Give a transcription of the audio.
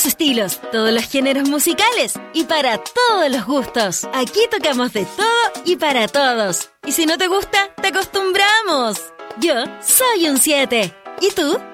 los estilos, todos los géneros musicales y para todos los gustos. Aquí tocamos de todo y para todos. Y si no te gusta, te acostumbramos. Yo soy un 7. ¿Y tú?